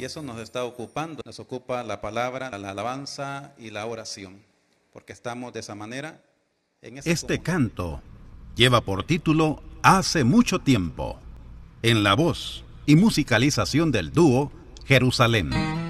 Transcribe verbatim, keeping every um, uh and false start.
Y eso nos está ocupando, nos ocupa la palabra, la alabanza y la oración, porque estamos de esa manera en esa Este comunión. canto lleva por título Hace mucho tiempo, en la voz y musicalización del dúo Jerusalén.